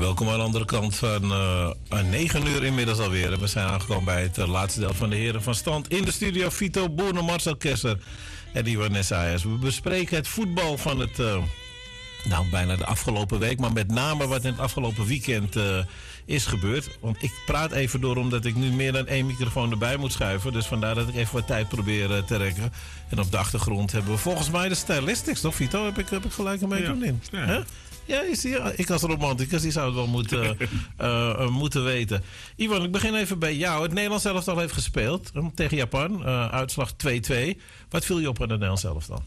welkom aan de andere kant van 9 uur inmiddels alweer. We zijn aangekomen bij het laatste deel van de Heren van Stand. In de studio Vito Boerner, Marcel Kesser en Iwan Ayers. We bespreken het voetbal van het, bijna de afgelopen week. Maar met name wat in het afgelopen weekend is gebeurd. Want ik praat even door omdat ik nu meer dan 1 microfoon erbij moet schuiven. Dus vandaar dat ik even wat tijd probeer te rekken. En op de achtergrond hebben we volgens mij de Stylistics, toch Vito? Heb ik gelijk een beetje in? Ja. Huh? Ja, ik als romanticus, die zou het wel moeten weten. Iwan, ik begin even bij jou. Het Nederlands elftal heeft gespeeld tegen Japan. Uitslag 2-2. Wat viel je op aan het Nederlands elftal?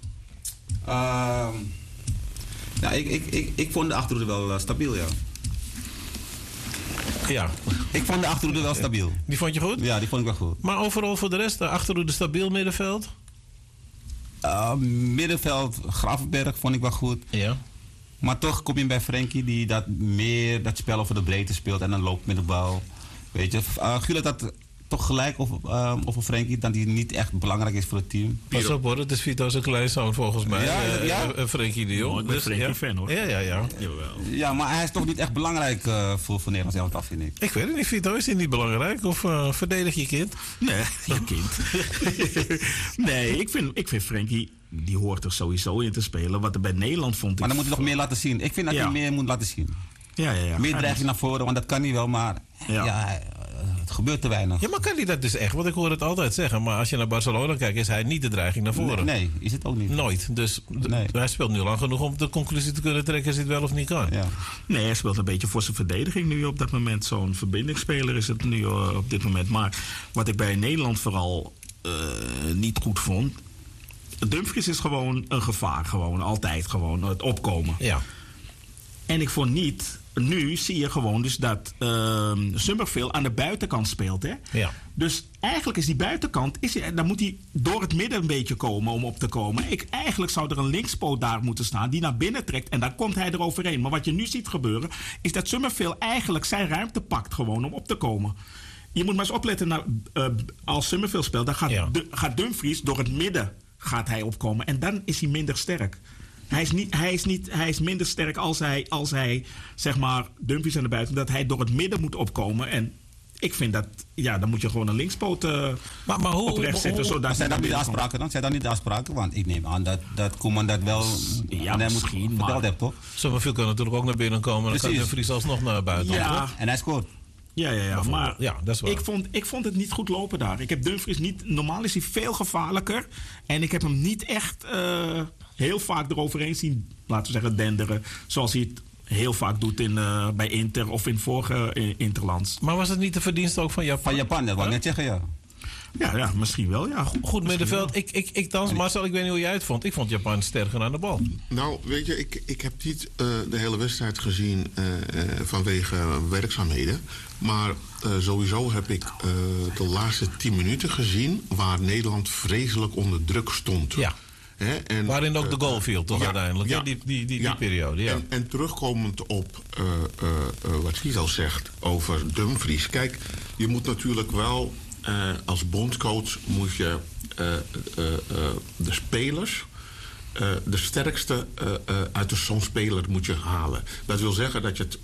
Ik vond de achterhoede wel stabiel, ja. Ja. Ik vond de achterhoede wel stabiel. Die vond je goed? Ja, die vond ik wel goed. Maar overal voor de rest, de achterhoede stabiel, middenveld? Middenveld, Gravenberg vond ik wel goed. Ja. Maar toch kom je bij Frenkie die dat spel over de breedte speelt en dan loopt met de bal. Weet je, Gullit had toch gelijk over Frenkie dat hij niet echt belangrijk is voor het team. Pas op hoor, het is Vito's kleinzoon volgens mij. Frenkie de Jong. Ik ben Frenkie fan hoor. Ja. Jawel. Ja, maar hij is toch niet echt belangrijk voor Nederlands elftal, vind ik. Ik weet het niet, Vito, is hij niet belangrijk? Of verdedig je kind? Nee, je kind. Nee, ik vind Frenkie, die hoort er sowieso in te spelen. Wat er bij Nederland vond ik... Maar dan moet hij nog meer laten zien. Ik vind dat hij meer moet laten zien. Ja. Meer dreiging naar voren, want dat kan hij wel, maar het gebeurt te weinig. Ja, maar kan hij dat dus echt? Want ik hoor het altijd zeggen. Maar als je naar Barcelona kijkt, is hij niet de dreiging naar voren. Nee, is het ook niet. Nooit. Dus hij speelt nu lang genoeg om de conclusie te kunnen trekken als hij het wel of niet kan. Ja. Nee, hij speelt een beetje voor zijn verdediging nu op dat moment. Zo'n verbindingsspeler is het nu op dit moment. Maar wat ik bij Nederland vooral niet goed vond... Dumfries is gewoon een gevaar. Gewoon, altijd gewoon. Het opkomen. Ja. En ik vond niet... Nu zie je gewoon dus dat Summerville aan de buitenkant speelt. Hè? Ja. Dus eigenlijk is die buitenkant... Dan moet hij door het midden een beetje komen om op te komen. Eigenlijk zou er een linkspoot daar moeten staan die naar binnen trekt. En dan komt hij eroverheen. Maar wat je nu ziet gebeuren... is dat Summerville eigenlijk zijn ruimte pakt gewoon om op te komen. Je moet maar eens opletten. Als Summerville speelt, dan gaat Dumfries door het midden gaat hij opkomen. En dan is hij minder sterk. Hij is minder sterk als hij zeg maar Dumfries aan de buiten, dat hij door het midden moet opkomen. En ik vind dat, dan moet je gewoon een linkspoot op rechts zetten. Zodat zijn dat niet de afspraken dan? Zijn dat niet de afspraken? Want ik neem aan dat Koeman dat wel misschien verteld heeft, toch? Summerville kan natuurlijk ook naar binnen komen. Dan kan Dumfries alsnog naar buiten. Ja. En hij scoort. Ja, maar dat is waar. Ik vond het niet goed lopen daar. Ik heb Dumfries niet... Normaal is hij veel gevaarlijker. En ik heb hem niet echt heel vaak eroverheen zien, laten we zeggen, denderen. Zoals hij het heel vaak doet bij Inter of in vorige Interlands. Maar was het niet de verdienste ook van Japan? Van Japan, dat wou ik net zeggen, ja. Ja, misschien wel, ja. Goed middenveld. Ik dans, Marcel, ik weet niet hoe jij het vond. Ik vond Japan sterker aan de bal. Nou, weet je, ik heb niet de hele wedstrijd gezien vanwege werkzaamheden. Maar sowieso heb ik de laatste 10 minuten gezien waar Nederland vreselijk onder druk stond. Ja. En, waarin ook de goal viel, toch uiteindelijk? Ja. Die periode, ja. En terugkomend op wat Vito zegt over Dumfries. Kijk, je moet natuurlijk wel... als bondscoach moet je de spelers, de sterkste uit zo'n speler moet je halen. Dat wil zeggen dat je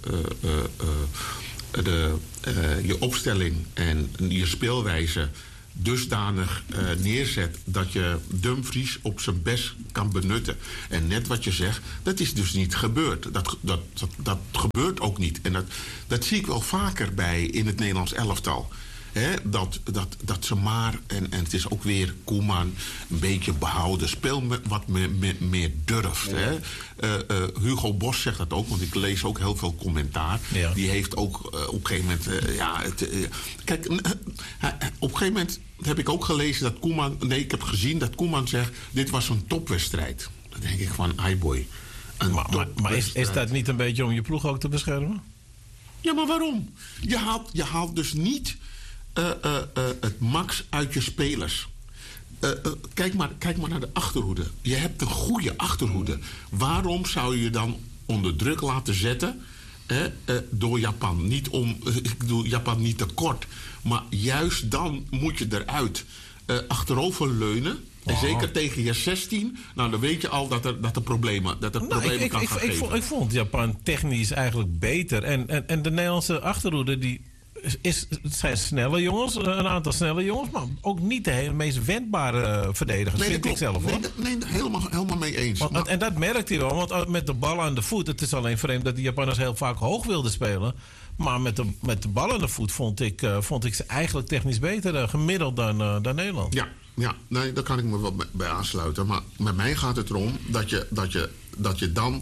je opstelling en je speelwijze dusdanig neerzet dat je Dumfries op zijn best kan benutten. En net wat je zegt, dat is dus niet gebeurd. Dat gebeurt ook niet. En dat zie ik wel vaker in het Nederlands elftal. Dat ze maar, en het is ook weer Koeman, een beetje behouden. Speel met wat meer durft. Ja. Hugo Bos zegt dat ook, want ik lees ook heel veel commentaar. Ja. Die heeft ook op een gegeven moment... kijk, op een gegeven moment heb ik ook gelezen dat Koeman... Nee, ik heb gezien dat Koeman zegt, dit was een topwedstrijd. Dan denk ik van, ai boy. Maar is dat niet een beetje om je ploeg ook te beschermen? Ja, maar waarom? Je haalt dus niet... het max uit je spelers. Kijk maar naar de achterhoede. Je hebt een goede achterhoede. Waarom zou je dan onder druk laten zetten door Japan? Ik bedoel Japan niet tekort. Maar juist dan moet je eruit achterover leunen. En zeker tegen je 16, nou dan weet je al dat er problemen kan gaan geven. Ik vond Japan technisch eigenlijk beter. En de Nederlandse achterhoede het zijn snelle jongens, een aantal snelle jongens, maar ook niet de meest wendbare verdedigers, vind ik zelf hoor. Nee, helemaal mee eens. En dat merkte hij wel, want met de bal aan de voet, het is alleen vreemd dat de Japanners heel vaak hoog wilden spelen. Maar met de bal aan de voet vond ik ze eigenlijk technisch beter gemiddeld dan Nederland. Ja, nee, daar kan ik me wel bij aansluiten. Maar met mij gaat het erom dat je dan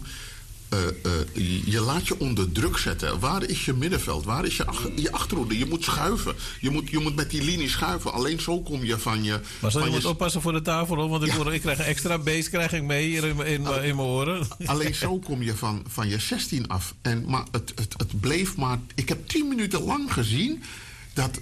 je laat je onder druk zetten. Waar is je middenveld? Waar is je achterhoede? Je moet schuiven. Je moet met die linie schuiven. Alleen zo kom je van je... Maar je moet oppassen voor de tafel, hoor, want ik krijg een extra beest mee hier in mijn oren. Alleen zo kom je van je 16 af. Maar het bleef maar... Ik heb 10 minuten lang gezien dat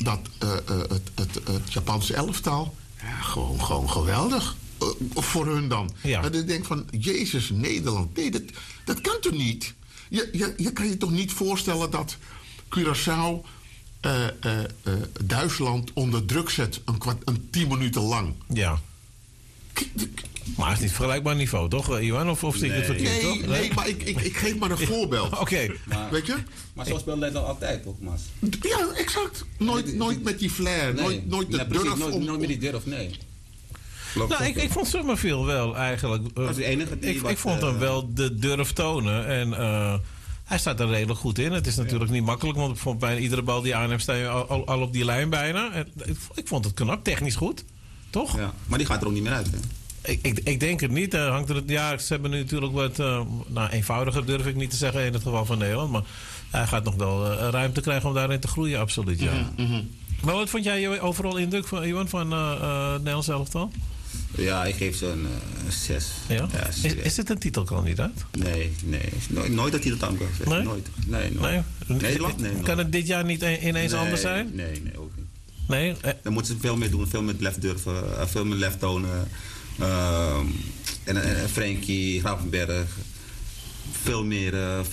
het Japanse elftal... Ja, gewoon geweldig. Voor hun dan. Ja. En ik denk van, Jezus, Nederland. Nee, dat kan toch niet? Je kan je toch niet voorstellen dat Curaçao Duitsland onder druk zet een 10 minuten lang. Ja. Maar het is niet vergelijkbaar niveau, toch, Iwan? Of zie ik het verkeerd, toch? Nee, maar ik geef maar een voorbeeld. Oké. Weet je? Maar zo speelt Nederland altijd, toch, Mas? Ja, exact. Nooit met die flair. Nooit de durf. Nooit met die durf, nee. Nou, ik vond Summerfield wel eigenlijk... Dat is de enige die ik vond hem wel de durf tonen. En hij staat er redelijk goed in. Het is natuurlijk niet makkelijk, want bijvoorbeeld bij iedere bal die je aanneemt sta je al op die lijn bijna. En ik vond het knap, technisch goed. Toch? Ja, maar die gaat er ook niet meer uit, hè? Ik denk het niet. Ze hebben nu natuurlijk wat eenvoudiger, durf ik niet te zeggen in het geval van Nederland. Maar hij gaat nog wel ruimte krijgen om daarin te groeien, absoluut. Ja. Maar wat vond jij overal indruk van Iwan van Nederlands elftal? Ja, ik geef ze een 6. Ja? Is het een titelkandidaat? Nee. Nooit dat hij dat aan kan zeggen. Nee? Nooit. Nee. Nederland? Nee. Kan het dit jaar niet ineens anders zijn? Nee, ook niet. Nee? Dan moeten ze veel meer doen, veel meer lef durven, veel meer lef tonen. En Frenkie, Gravenberg, veel meer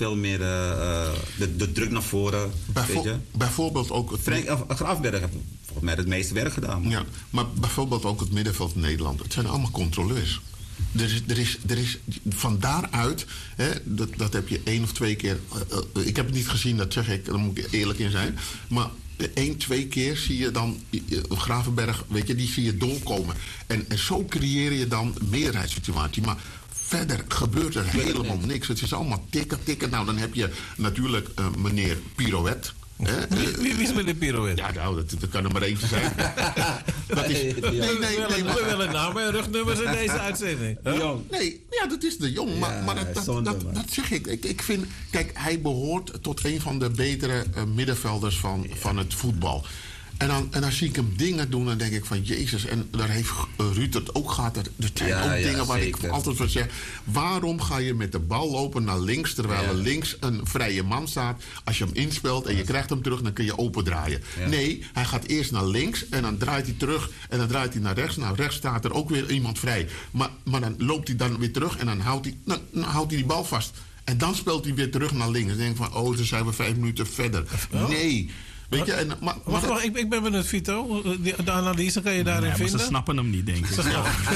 de druk naar voren. Bijvoorbeeld ook... Gravenberg heeft volgens mij het meeste werk gedaan. Ja, maar bijvoorbeeld ook het middenveld in Nederland. Het zijn allemaal controleurs. Er is van daaruit, dat heb je 1 of 2 keer... ik heb het niet gezien, dat zeg ik, daar moet ik eerlijk in zijn. Maar 1, 2 keer zie je dan Gravenberg, weet je, die zie je doorkomen. En zo creëer je dan een meerderheidssituatie. Maar verder gebeurt er helemaal niks. Het is allemaal tikken. Nou, dan heb je natuurlijk meneer Pirouette. Wie is meneer Pirouette? Ja, nou, dat kan er maar eentje zijn. Dat is, nee, we willen namen en rugnummers in deze uitzending. Nee, ja, dat is de Jong. Maar dat zeg ik. Ik vind, kijk, hij behoort tot een van de betere middenvelders van het voetbal. En dan zie ik hem dingen doen en denk ik van Jezus. En daar heeft Ruud het ook gehad. Er zijn ook dingen waar zeker. Ik altijd van zeg. Waarom ga je met de bal lopen naar links terwijl er links een vrije man staat? Als je hem inspeelt en je krijgt hem terug, dan kun je opendraaien. Ja. Nee, hij gaat eerst naar links en dan draait hij terug en dan draait hij naar rechts. Nou, rechts staat er ook weer iemand vrij. Maar dan loopt hij dan weer terug en dan houdt hij die bal vast. En dan speelt hij weer terug naar links. En dan denk ik van, dan zijn we 5 minuten verder. Oh. Nee. Weet je, wacht, ik ben benieuwd, Vito. De analyse kan je daarin vinden? Ze snappen hem niet, denk ik.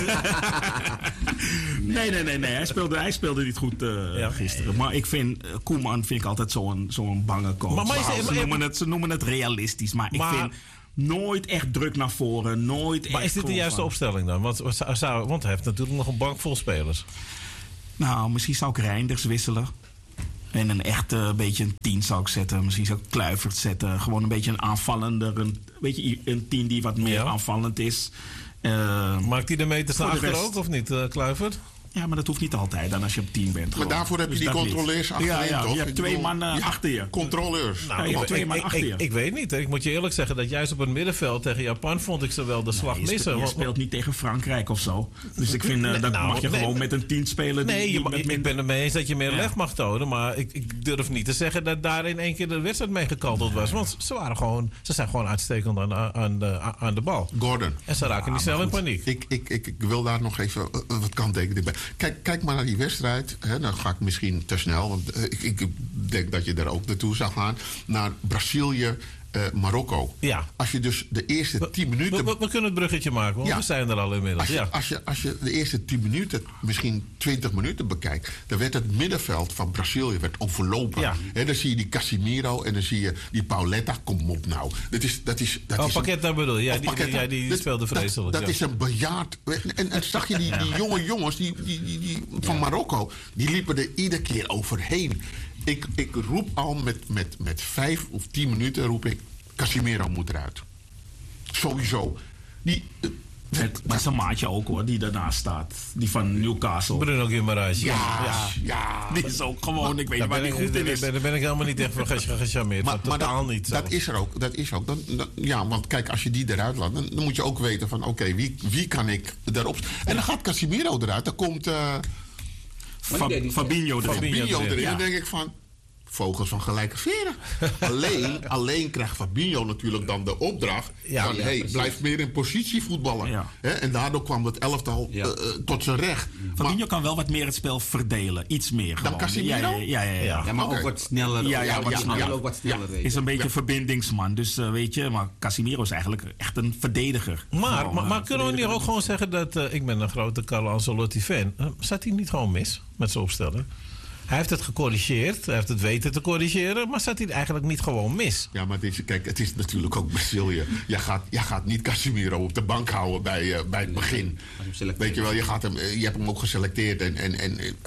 Nee. Hij speelde niet goed gisteren. Maar ik vind Koeman altijd zo'n bange coach. Ze noemen het realistisch. Maar ik vind nooit echt druk naar voren. Maar is dit de juiste opstelling dan? Want hij heeft natuurlijk nog een bank vol spelers. Nou, misschien zou ik Reinders wisselen. En een echt beetje een 10 zou ik zetten. Misschien zou ik Kluivert zetten. Gewoon een beetje een aanvallender. Een 10 die wat meer aanvallend is. Maakt hij de meters naar achter ook of niet, Kluivert? Ja, maar dat hoeft niet altijd dan als je op 10 bent. Gewoon. Maar daarvoor heb je die controleurs achterin, toch? Je hebt 2 man achter je. Controleurs. Nou, je hebt 2 man achter je. Ik weet niet. Ik moet je eerlijk zeggen dat juist op het middenveld tegen Japan vond ik ze wel de slag missen. Je speelt niet tegen Frankrijk of zo. Dus ik vind dat mag je gewoon met een 10 spelen. Ik ben het mee eens dat je meer lef mag tonen. Maar ik durf niet te zeggen dat daar in één keer de wedstrijd mee gekanteld was. Want ze zijn gewoon uitstekend aan de bal. Gordon. En ze raken niet snel in paniek. Ik wil daar nog even wat kanttekeningen bij. Kijk maar naar die wedstrijd. Dan ga ik misschien te snel. Want ik denk dat je daar ook naartoe zou gaan. Naar Brazilië Marokko. Ja. Als je dus de eerste 10 minuten... We kunnen het bruggetje maken, want we zijn er al inmiddels. Als je de eerste 10 minuten, misschien 20 minuten bekijkt... dan werd het middenveld van Brazilië werd overlopen. Ja. He, dan zie je die Casimiro en dan zie je die Pauletta. Kom op nou. Dat is Paqueta bedoel je? Ja, die speelde vreselijk. Dat is een bejaard... En zag je die jonge jongens die van Marokko... die liepen er iedere keer overheen. Ik roep al met 5 of 10 minuten roep ik... Casimiro moet eruit. Sowieso. Maar zijn maatje ook hoor, die daarnaast staat. Die van Newcastle. Bruno Guimaraes. Ja. Die is ook gewoon, ik weet niet waar die goed in is. Daar ben ik helemaal niet echt voor gecharmeerd. Maar totaal niet. Dat is er ook. Want kijk, als je die eruit laat... dan moet je ook weten van... oké, wie kan ik daarop... En dan gaat Casimiro eruit. Dan komt... Fabinho erin. Dan denk ik van... Vogels van gelijke veren. alleen krijgt Fabinho natuurlijk dan de opdracht... van blijf meer in positie voetballen. Ja. En daardoor kwam het elftal tot zijn recht. Fabinho kan wel wat meer het spel verdelen. Iets meer gewoon. Dan Casimiro? Ja, maar ook wat sneller. Ook wat sneller. Is een beetje een verbindingsman. Dus weet je, maar Casimiro is eigenlijk echt een verdediger. Maar kunnen we niet ook gewoon zeggen dat... ik ben een grote Carlo Ancelotti fan. Zat hij niet gewoon mis met zijn opstelling? Hij heeft het gecorrigeerd, hij heeft het weten te corrigeren, maar zat hij eigenlijk niet gewoon mis? Ja, maar het is natuurlijk ook Brazilië. Je gaat niet Casimiro op de bank houden bij het begin. Weet je wel, je hebt hem ook geselecteerd en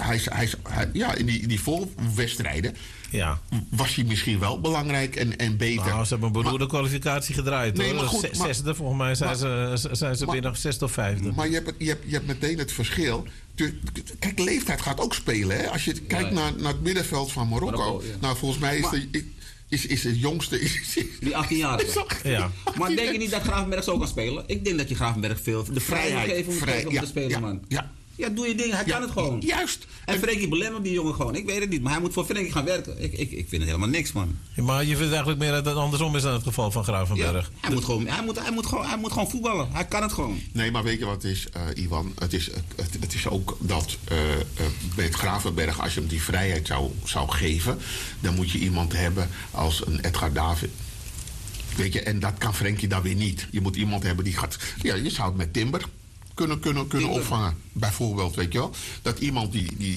hij in die voorwedstrijden was hij misschien wel belangrijk en beter. Nou, ze hebben een beroerde kwalificatie gedraaid. Nee, maar goed, zesde, volgens mij zijn ze binnen 6e of 5e. Maar je hebt meteen het verschil. Kijk, leeftijd gaat ook spelen. Hè? Als je kijkt naar het middenveld van Marokko. Nou, volgens mij is de jongste... Die 18-jarige. Ja. Maar denk je niet dat Gravenberg zo kan spelen? Ik denk dat je Gravenberg veel de vrijheid geeft om te spelen, man. Ja, doe je ding. Hij kan het gewoon. Juist. En Frenkie belemmert die jongen gewoon. Ik weet het niet. Maar hij moet voor Frenkie gaan werken. Ik vind het helemaal niks, man. Ja, maar je vindt eigenlijk meer dat het andersom is dan het geval van Gravenberg. Ja, hij moet gewoon voetballen. Hij kan het gewoon. Nee, maar weet je wat het is, Iwan? Het is ook dat met Gravenberg, als je hem die vrijheid zou geven... dan moet je iemand hebben als een Edgar David. Weet je, en dat kan Frenkie dan weer niet. Je moet iemand hebben die gaat... Ja, je zou het met Timber... kunnen opvangen, bijvoorbeeld, weet je wel. Dat iemand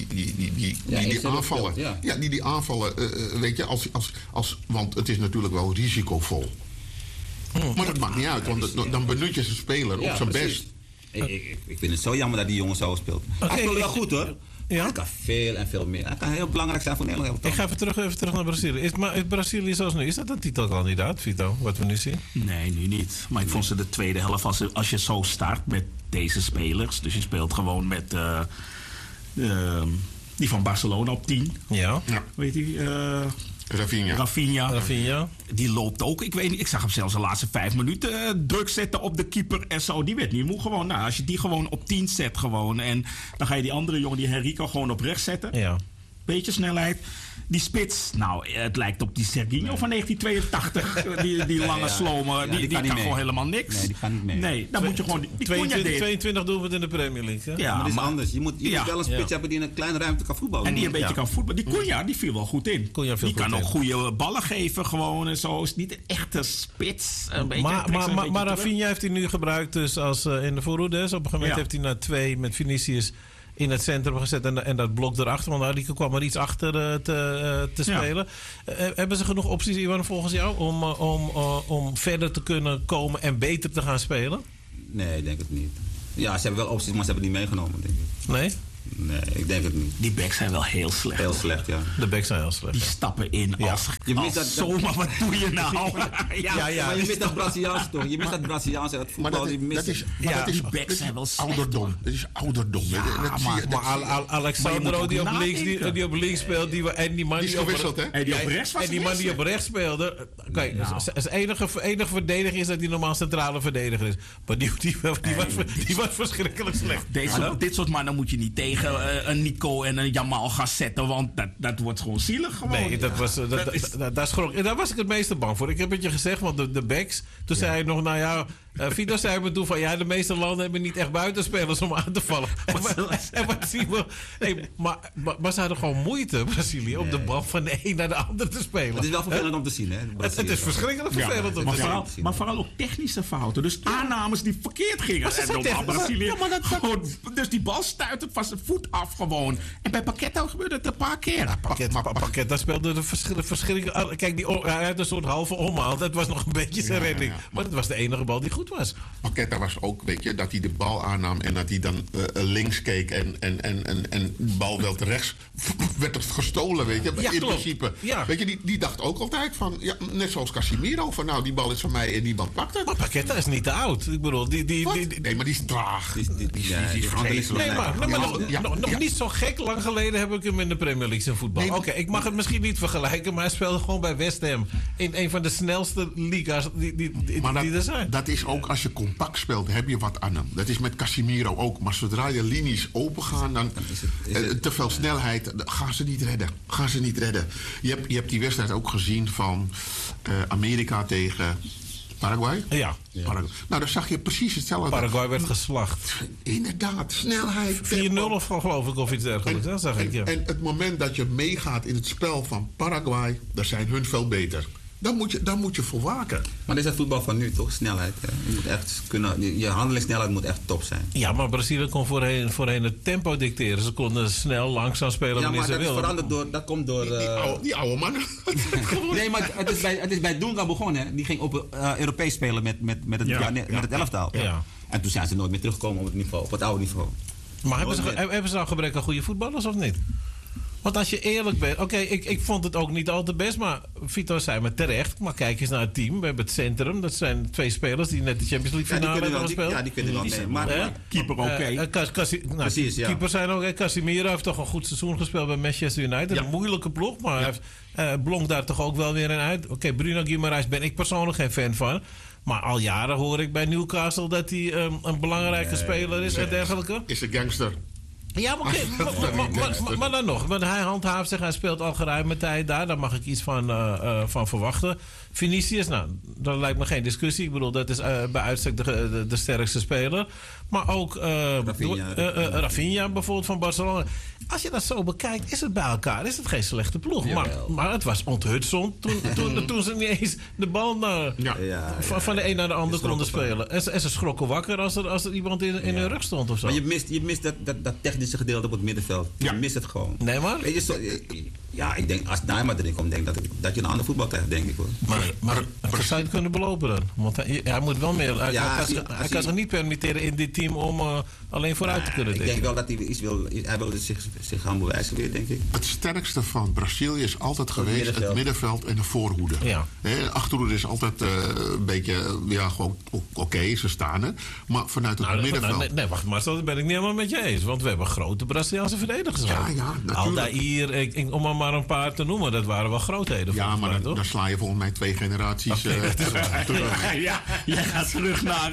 die aanvallen... Ja, die aanvallen, weet je, want het is natuurlijk wel risicovol. Maar dat maakt niet uit, want dan benut je zijn speler op zijn best. Ik vind het zo jammer dat die jongen zo speelt. Hij speelt wel goed, hoor. Ja? Hij kan veel en veel meer. Hij kan heel belangrijk zijn voor Nederland. Ik ga even terug naar Brazilië. Is Brazilië zoals nu? Is dat een titelkandidaat, Vito? Wat we nu zien? Nee, nu niet. Maar ik vond ze de tweede helft... Als je zo start met deze spelers... Dus je speelt gewoon met... die van Barcelona op 10. Ja. Weet je... Rafinha. Die loopt ook. Ik weet niet, ik zag hem zelfs de laatste 5 minuten druk zetten op de keeper en zo. Die werd niet moe gewoon. Nou, als je die gewoon op 10 zet gewoon. En dan ga je die andere jongen, die Henrico, gewoon op rechts zetten. Ja. Beetje snelheid. Die spits, nou, het lijkt op die Serginho van 1982. Die lange slomer. Die kan gewoon helemaal niks. Nee, die kan niet mee. Nee, dan moet je gewoon... 22 doelpunten in de Premier League. Hè? Ja, maar dat is anders. Je moet wel een spits hebben die in een kleine ruimte kan voetballen. En die een beetje kan voetballen. Die Cunha, die viel wel goed in. Die kan ook goede ballen geven gewoon en zo. Is niet een echte spits. Maar Rafinha heeft hij nu gebruikt dus als in de voorhoede. Op een gegeven moment heeft hij naar 2 met Vinicius... in het centrum gezet en dat blok erachter. Want Arico kwam er iets achter te spelen. Hebben ze genoeg opties, Iwan, volgens jou... om verder te kunnen komen en beter te gaan spelen? Nee, ik denk het niet. Ja, ze hebben wel opties, maar ze hebben het niet meegenomen, denk ik. Nee? Nee, ik denk het niet. Die backs zijn wel heel slecht. Heel slecht, ja. De backs zijn heel slecht. Die stappen in als zomaar, wat doe je nou? Maar je mist dat Braziliaanse toch? Je mist dat Braziliaanse, dat voetbal. Die backs zijn wel slecht. Dat is ouderdom. Maar Alexandro die op links speelt, en die man die op rechts en die man die op rechts speelde. Kijk, het enige verdediger is dat hij normaal centrale verdediger is. Maar die was verschrikkelijk slecht. Dit soort mannen moet je niet tegen een Nico en een Jamal gaan zetten, want dat wordt gewoon zielig gewoon. Nee, daar was ik het meeste bang voor. Ik heb het je gezegd, want de backs, toen zei hij nog, nou ja, Vito zei me toen van... Ja, de meeste landen hebben niet echt buitenspelers om aan te vallen. En wat zien we? Nee, maar ze hadden gewoon moeite, Brazilië... om de bal van de een naar de ander te spelen. Het is wel vervelend om te zien, hè? Het is verschrikkelijk vervelend om te zien. Maar vooral ook technische fouten. Dus aannames die verkeerd gingen. Maar ze zijn en Brazilië dus die bal stuitte van zijn voet af gewoon. En bij Paqueta gebeurde het een paar keer. Paqueta speelde de verschrikkelijk... Kijk, hij had een soort halve omhaal. Dat was nog een beetje zijn redding. ja. Maar het was de enige bal die goed was. Paqueta was ook, weet je, dat hij de bal aannam en dat hij dan links keek en de bal wel rechts werd het gestolen, weet je. Ja, in klopt. principe. Ja. Weet je, die dacht ook altijd van, ja, net zoals Casimiro, van nou, die bal is van mij en niemand pakt het. Maar Paqueta is niet te oud. Ik bedoel, Nee, maar die is traag. Die is vreselijk. Nee, maar nog niet zo gek lang geleden heb ik hem in de Premier League zien voetbal. Nee, Oké, ik mag het misschien niet vergelijken, maar hij speelde gewoon bij West Ham. In een van de snelste liga's die er zijn. Dat is ook als je compact speelt, heb je wat aan hem. Dat is met Casimiro ook. Maar zodra je linies open gaan, dan te veel snelheid, gaan ze niet redden. Je hebt die wedstrijd ook gezien van Amerika tegen Paraguay. Ja. Paraguay. Nou, daar zag je precies hetzelfde. Paraguay werd geslacht. 4-0 Inderdaad, snelheid. of geloof ik, of iets dergelijks. Dat zag ik, ja. En het moment dat je meegaat in het spel van Paraguay, daar zijn hun veel beter. Daar moet je voor waken. Maar dit is het voetbal van nu, toch? Snelheid. Hè? Je moet echt kunnen, je handelingssnelheid moet echt top zijn. Ja, maar Brazilië kon voorheen het tempo dicteren. Ze konden snel, langzaam spelen Ja, wanneer maar ze dat is wilden. veranderd dat komt door... Die oude mannen. Nee, maar het is bij Dunga begonnen. Hè? Die ging op Europees spelen met het elftal. Ja. En toen zijn ze nooit meer teruggekomen op het oude niveau. Maar hebben ze nou gebrek aan goede voetballers of niet? Want als je eerlijk bent... Oké, ik vond het ook niet al te best, maar Vito zei me terecht. Maar kijk eens naar het team. We hebben het centrum. Dat zijn 2 spelers die net de Champions League finale hebben gespeeld. Ja, die kunnen wel mee. Maar Keeper oké. Precies, ja. Keepers zijn ook... Casimiro heeft toch een goed seizoen gespeeld bij Manchester United. Een moeilijke ploeg, maar hij heeft, blonk daar toch ook wel weer in uit. Oké, Bruno Guimaraes ben ik persoonlijk geen fan van. Maar al jaren hoor ik bij Newcastle dat hij een belangrijke speler is en dergelijke. Is een gangster. Ja, maar dan nog. Want hij handhaaft zich, hij speelt al geruime tijd daar. Daar mag ik iets van verwachten. Vinicius, nou, dat lijkt me geen discussie. Ik bedoel, dat is bij uitstek de sterkste speler. Maar ook Rafinha bijvoorbeeld van Barcelona. Als je dat zo bekijkt, is het bij elkaar. Is het geen slechte ploeg. Maar het was onthutst toen ze niet eens de bal van de een naar de ander konden spelen. En ze schrokken wakker als er iemand in hun rug stond of zo. Maar je mist dat technische gedeelte op het middenveld. Je mist het gewoon. Nee, maar? Weet je, ik denk als Neymar erin komt, denk dat je een ander voetbal krijgt, denk ik hoor. Maar zou je het kunnen belopen dan? Want hij moet wel meer. Hij kan zich niet permitteren in dit team om alleen vooruit te kunnen denken. Ik denk wel dat hij iets wil. Hij wil zich gaan bewijzen weer, denk ik. Het sterkste van Brazilië is altijd geweest het middenveld en de voorhoede. Ja. De achterhoede is altijd een beetje, gewoon oké, ze staan er. Maar vanuit het middenveld... Nee, wacht maar, dat ben ik niet helemaal met je eens. Want we hebben grote Braziliaanse verdedigers. Ja, natuurlijk. Aldair, om maar een paar te noemen, dat waren wel grootheden. Ja, maar dan sla je volgens mij 2 generaties terug. Ja, jij gaat terug naar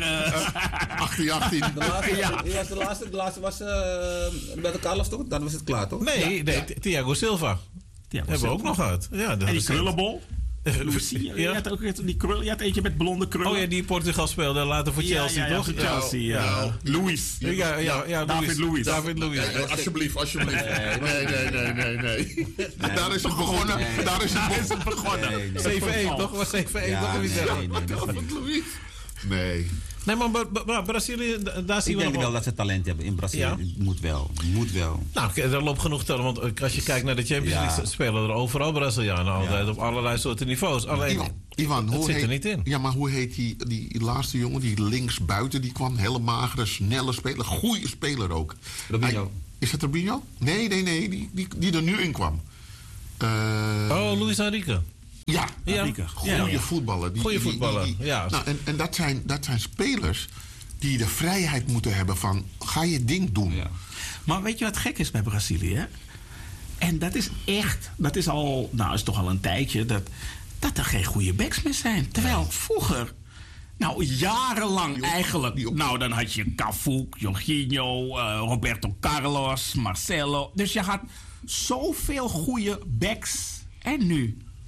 1818. De laatste was Roberto Carlos, toch? Dan was het klaar, toch? Nee, Thiago Silva. Hebben we ook nog gehad. Ja, en die krullenbol. Je had ook die krul, je had eentje met blonde krullen. Oh ja, die Portugal speelde later voor Chelsea, toch? Voor Chelsea, Luis. David Luiz. Alsjeblieft. Nee. Daar is het begonnen. Daar is het begonnen. 7-1, toch? Was 7-1, toch? Nee. Nee, maar Brazilië, daar zien we Ik denk wel dat ze talent hebben in Brazilië. Ja. Moet wel. Nou, er loopt genoeg talent. Want als je kijkt naar de Champions League, spelen er overal Brazilianen altijd. Op allerlei soorten niveaus. Alleen, Ivan, het zit er niet in. Ja, maar hoe heet die laatste jongen, die links buiten, die kwam? Hele magere, snelle speler. Goeie speler ook. Robinho. Is het Robinho? Nee. Die er nu in kwam. Luis Enrique. Ja, goede voetballer. Goede voetballer, ja. Nou, en dat zijn spelers die de vrijheid moeten hebben van, ga je ding doen. Ja. Maar weet je wat gek is bij Brazilië? En dat is toch al een tijdje, dat er geen goede backs meer zijn. Terwijl vroeger, jarenlang eigenlijk, dan had je Cafu, Jorginho, Roberto Carlos, Marcelo. Dus je had zoveel goede backs. En nu?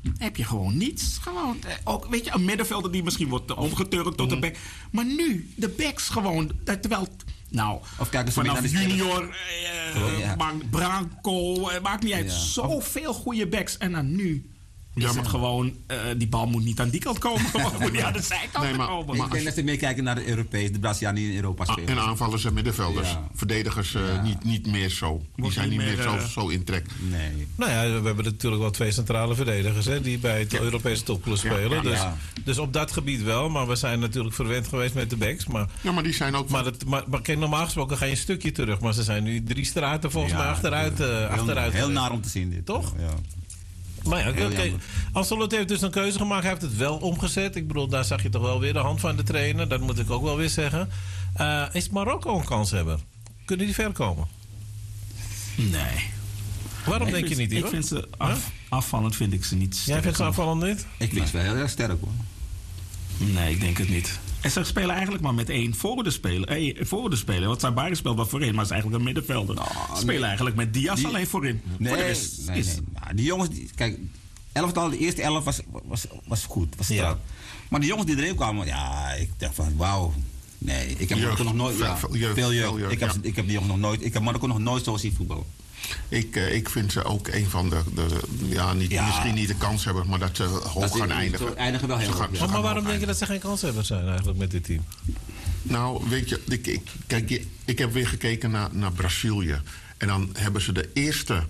heb je gewoon niets. Gewoon, ook, weet je, een middenvelder die misschien wordt omgeturnd tot de back. Maar nu, de backs gewoon, terwijl... Nou, of kijk eens vanaf naar de junior, Branco, maakt niet uit. Ja. Zoveel goede backs. En dan nu is het gewoon, die bal moet niet aan die kant komen. Maar moet niet aan de zijkant komen. Ik denk dat ze meer kijken naar de Brazilianen die in Europa spelen. En aanvallers en middenvelders. Ja. Verdedigers niet meer zo. Die zijn niet meer zo in trek. Nee. Nou ja, we hebben natuurlijk wel 2 centrale verdedigers hè, die bij het Europese topclub spelen. Dus op dat gebied wel. Maar we zijn natuurlijk verwend geweest met de backs. Maar die zijn ook... Maar kijk, normaal gesproken ga je een stukje terug. Maar ze zijn nu 3 straten volgens mij achteruit. Heel naar om te zien dit. Toch? Ja. Maar ja, oké. Ancelotti heeft dus een keuze gemaakt. Hij heeft het wel omgezet. Ik bedoel, daar zag je toch wel weer de hand van de trainer. Dat moet ik ook wel weer zeggen. Is Marokko een kanshebber? Kunnen die ver komen? Nee. Waarom denk je niet, Ivo? Ik vind ze afvallend vind ik ze niet sterk. Jij vindt ze afvallend niet? Ik vind ze wel heel erg sterk hoor. Nee, ik denk het niet. En ze spelen eigenlijk maar met 1 voor de speler. Want Sabari speelt wel voorin, maar is eigenlijk een middenvelder. Ze spelen eigenlijk met Diaz alleen voorin. Nee, nee. Nou, die jongens, kijk, de eerste 11 was goed, was strak. Maar die jongens die erin kwamen, ik dacht van wauw. Nee, ik heb Marokko nog nooit... Veel jeugd. Ik heb die jongens nog nooit... Ik heb Marokko nog nooit zo zien voetballen. Ik vind ze ook een van misschien niet de kanshebber, maar dat ze hoog gaan eindigen. Ze eindigen wel heel hoog. Maar waarom denk je dat ze geen kanshebbers zijn eigenlijk met dit team? Nou, weet je, ik heb weer gekeken naar Brazilië. En dan hebben ze de eerste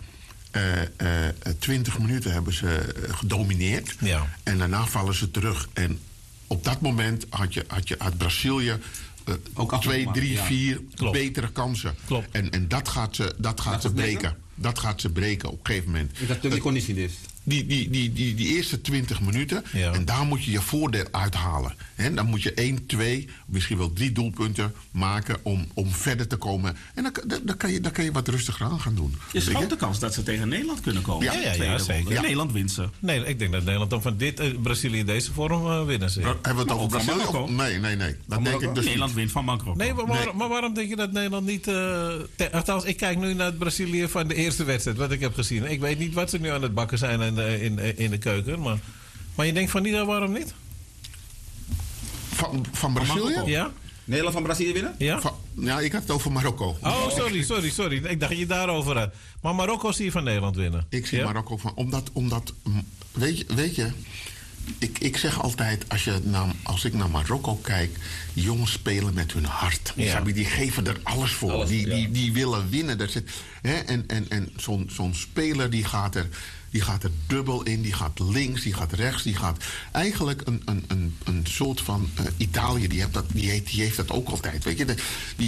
20 minuten hebben ze gedomineerd. Ja. En daarna vallen ze terug. En op dat moment had Brazilië... 2, 3, 4 betere kansen. Klopt. En dat gaat ze breken. Dat gaat ze breken op een gegeven moment. Is dat die conditie dus? Die eerste 20 minuten. Ja. En daar moet je je voordeel uithalen. En dan moet je 1, 2, misschien wel 3 doelpunten maken om verder te komen. En dan kan je wat rustiger aan gaan doen. Er is een grote kans dat ze tegen Nederland kunnen komen. Ja, zeker. Ja. Nederland wint ze. Nee, ik denk dat Nederland dan van Brazilië in deze vorm winnen ze. Hebben we het over Brazilië? Nee. Dat denk ik dus Nederland wint van Marokko. Nee, maar waarom denk je dat Nederland niet... althans, ik kijk nu naar het Brazilië van de eerste wedstrijd, wat ik heb gezien. Ik weet niet wat ze nu aan het bakken zijn in de keuken. Maar je denkt van niet, waarom niet? Van Brazilië? Ja. Nederland van Brazilië winnen? Ja, ik had het over Marokko. Oh, sorry. Ik dacht dat je daarover had. Maar Marokko zie je van Nederland winnen. Ik zie Marokko van... Omdat weet je... Ik zeg altijd, als ik naar Marokko kijk... die jongens spelen met hun hart. Ja. Die geven er alles voor. Die willen winnen. En zo'n speler die gaat er dubbel in. Die gaat links, die gaat rechts. Die gaat eigenlijk een soort van... Italië, die heeft dat ook altijd. Weet je,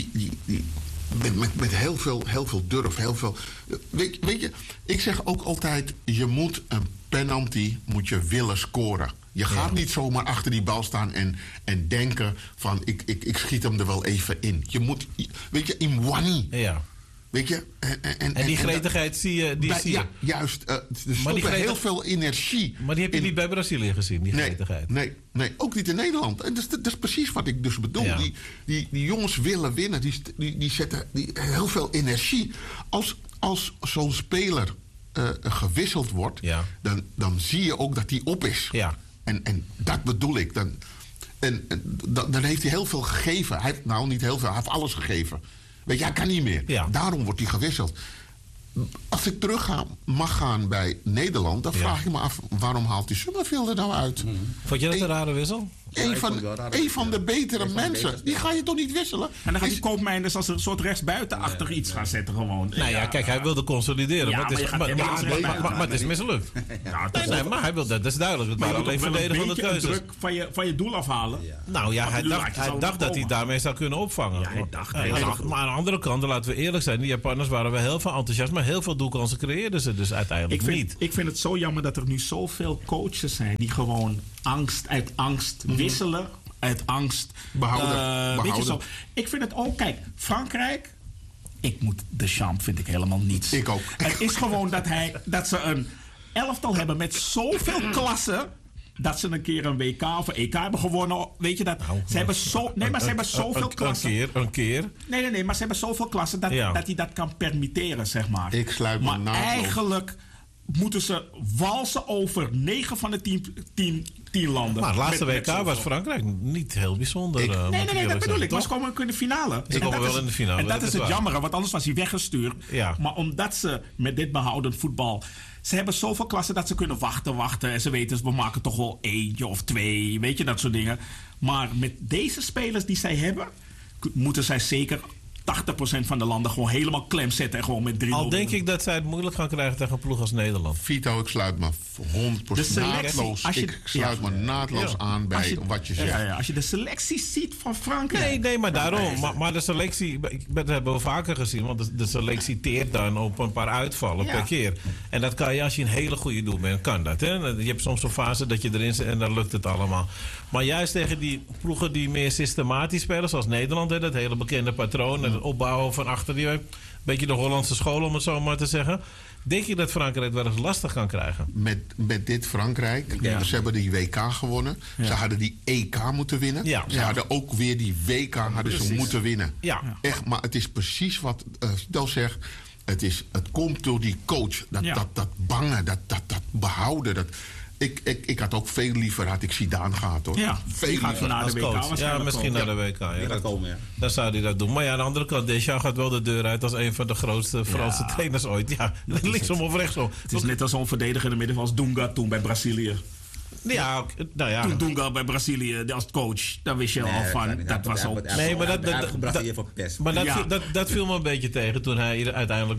met heel veel durf. Heel veel, weet je, ik zeg ook altijd... je moet een penalty willen scoren. Je gaat niet zomaar achter die bal staan en denken van... ik schiet hem er wel even in. Je moet, weet je, in wani. Ja. Weet je? En die gretigheid zie je. Ja, juist. Er stopt heel veel energie. Maar die heb je niet bij Brazilië gezien, die gretigheid? Nee, ook niet in Nederland. En dat is precies wat ik dus bedoel. Ja. Die jongens willen winnen. Die zetten heel veel energie. Als zo'n speler gewisseld wordt, dan zie je ook dat die op is. Ja. En dat bedoel ik. Dan heeft hij heel veel gegeven. Hij heeft niet heel veel, hij heeft alles gegeven. Weet je, hij kan niet meer. Ja. Daarom wordt hij gewisseld. Als ik mag gaan bij Nederland... dan vraag ik me af, waarom haalt die Summerfield er nou uit? Vond je dat een rare wissel? Een van de betere mensen. Die ga je toch niet wisselen? En dan gaat die Koopmeiners als een soort rechtsbuiten achter iets gaan zetten gewoon. Nou ja, kijk, hij wilde consolideren. Ja, maar het is mislukt. Nee, maar hij wilde, dat is duidelijk. Het waren alleen verdedigende keuzes. Druk van je doel afhalen. Nou ja, hij dacht dat hij daarmee zou kunnen opvangen. Ja, hij dacht. Maar aan de andere kant, laten we eerlijk zijn... die Japanners waren wel heel veel enthousiast... maar heel veel doelkansen creëerden ze dus uiteindelijk niet. Ik vind het zo jammer dat er nu zoveel coaches zijn... die gewoon uit angst wisselen, uit angst behouden. Weet je zo. Ik vind het ook, kijk, Frankrijk, Deschamps vind ik helemaal niets. Ik ook. Het is gewoon dat ze een elftal hebben met zoveel klassen, dat ze een keer een WK of EK hebben gewonnen. Weet je dat? Ze hebben zoveel klassen. Een keer? Nee, maar ze hebben zoveel klassen dat hij dat kan permitteren, zeg maar. Ik sluit me naast eigenlijk moeten ze walsen over 9 van de 10 landen. Maar het laatste WK was Frankrijk niet heel bijzonder. Nee, dat bedoel ik. Maar ze komen ook in de finale. Ze komen wel in de finale. En dat is het jammere, want anders was hij weggestuurd. Ja. Maar omdat ze met dit behouden voetbal... Ze hebben zoveel klassen dat ze kunnen wachten. En ze weten, we maken toch wel 1 of 2. Weet je, dat soort dingen. Maar met deze spelers die zij hebben... moeten zij zeker 80% van de landen gewoon helemaal klem zetten. En gewoon met 3-0. Al denk ik dat zij het moeilijk gaan krijgen tegen een ploeg als Nederland. Vito, ik sluit me 100% naadloos. Ik sluit me naadloos aan bij wat je zegt. Ja, als je de selectie ziet van Frankrijk. Nee, maar daarom. Maar de selectie, dat hebben we vaker gezien. Want de selectie teert dan op een paar uitvallen per keer. En dat kan je als je een hele goede doel bent, kan dat. Hè? Je hebt soms een fase dat je erin zit en dan lukt het allemaal. Maar juist tegen die ploegen die meer systematisch spelen, zoals Nederland, hè, dat hele bekende patroon, het opbouwen van achter die, een beetje de Hollandse school om het zo maar te zeggen. Denk je dat Frankrijk wel eens lastig kan krijgen? Met dit Frankrijk, ze hebben die WK gewonnen. Ja. Ze hadden die EK moeten winnen. Ja. Ze hadden ook weer die WK ze moeten winnen. Ja. Echt, maar het is precies wat Stel zegt. Het komt door die coach. Dat bangen, dat behouden. Ik had ook veel liever had ik Zidane gehad, hoor. Ja, veel liever. Naar de WK, ja, misschien naar de WK. Ja. Dan zou hij dat doen. Maar ja, aan de andere kant, Deschamps gaat wel de deur uit als een van de grootste Franse trainers ooit. Ja, linksom of rechtsom. Het is net als zo'n verdediger in de midden als Dunga toen bij Brazilië. Ja, nou ja. Toen Dunga bij Brazilië als coach, dan wist je al van, dat was ook... Nee, maar dat viel me een beetje tegen toen hij uiteindelijk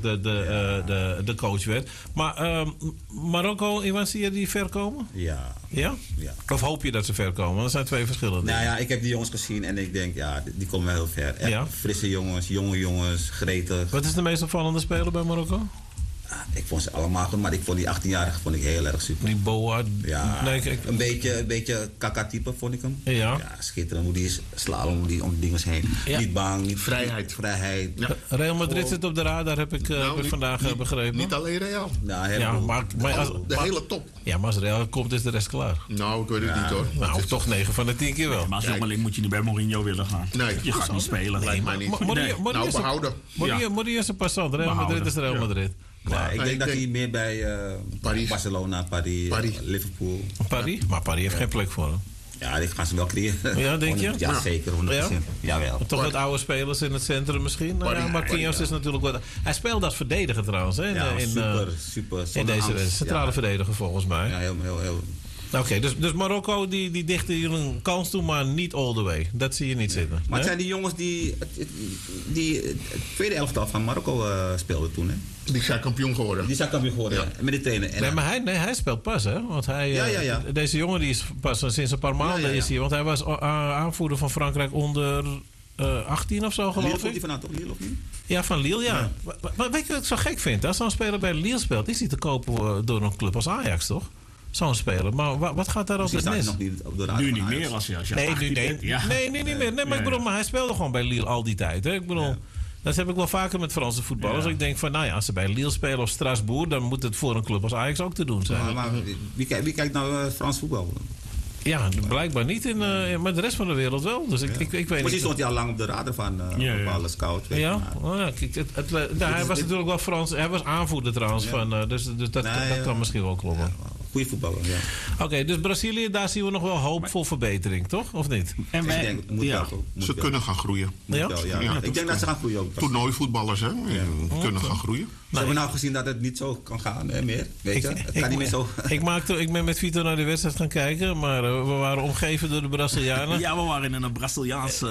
de coach werd. Maar Marokko, Iwan, zie je die ver komen? Ja. Ja? Of hoop je dat ze ver komen? Dat zijn twee verschillende dingen. Nou ja, ik heb die jongens gezien en ik denk, die komen wel heel ver. Echt frisse jongens, jonge jongens, gretig. Wat is de meest opvallende speler bij Marokko? Ik vond ze allemaal goed, maar ik vond die 18-jarige heel erg super. Die Boa? Ja, een beetje kaka-type vond ik hem. Ja, schitterend. Hoe die slalom om die dingen heen. Ja. Niet bang, niet vrijheid. Ja. Real Madrid zit op de radar, heb ik vandaag begrepen. Niet alleen Real. Maar de hele top. Ja, maar als Real komt is de rest klaar. Nou, ik weet het niet, hoor. Nou, toch 9 van de 10 keer wel. Maar als jongeling moet je niet bij Mourinho willen gaan. Nee. Je gaat niet spelen. Lijkt mij niet. Behouden. Mourinho is een passant. Real Madrid is Real Madrid. Ja, ik denk dat hij meer bij Barcelona, Paris. Liverpool. Paris? Maar Paris heeft geen plek voor hem. Ja, die gaan ze wel creëren. Ja, denk je? Ja, zeker. 100%. Jawel. Toch wat oude spelers in het centrum misschien? Marquinhos is natuurlijk wat... Hij speelde als verdediger trouwens. Hè? Super. In deze centrale verdediger volgens mij. Ja, heel. Oké, dus Marokko die dichten jullie een kans toe, maar niet all the way. Dat zie je niet zitten. Maar het zijn die jongens die het tweede elftal van Marokko speelden toen, hè? Die zijn kampioen geworden. Met de trainer. Maar hij speelt pas, hè? Want hij, deze jongen die is pas sinds een paar maanden is hier. Want hij was aanvoerder van Frankrijk onder 18 of zo, geloof ik. Komt hij vandaan toch, Lille of niet? Ja, van Lille, ja. Maar weet je wat ik zo gek vind? Als zo'n speler bij Lille speelt, is hij te kopen door een club als Ajax, toch? Zo'n speler. Maar wat gaat daar altijd mis? Nog niet op de nu niet meer als je niet meer. Nee, maar ik bedoel, maar hij speelde gewoon bij Lille al die tijd. Hè? Ik bedoel, dat heb ik wel vaker met Franse voetballers. Ik denk van, nou ja, als ze bij Lille spelen of Strasbourg, dan moet het voor een club als Ajax ook te doen zijn. Maar wie kijkt naar Frans voetbal? Ja, blijkbaar niet, maar de rest van de wereld wel. Dus ik weet niet. Precies stond hij al lang op de radar van bepaalde scouts. Hij was natuurlijk wel Frans. Hij was aanvoerder trouwens. Dus dat kan misschien wel kloppen. Goeie voetballer, Oké, dus Brazilië, daar zien we nog wel hoop voor verbetering, toch? Of niet? En ik denk, ze kunnen gaan groeien. Ik denk dat ze gaan groeien ook. Toernooivoetballers, hè? Kunnen gaan groeien. Ze hebben nou gezien dat het niet zo kan gaan, meer. Weet je? Het gaat niet meer zo. Ik ben met Vito naar de wedstrijd gaan kijken, maar we waren omgeven door de Brazilianen. Ja, we waren in een Braziliaanse...